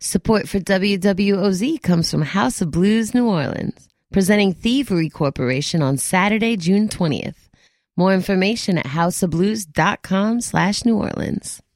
Support for WWOZ comes from House of Blues New Orleans, presenting Thievery Corporation on Saturday, June 20th. More information at houseofblues.com/New Orleans.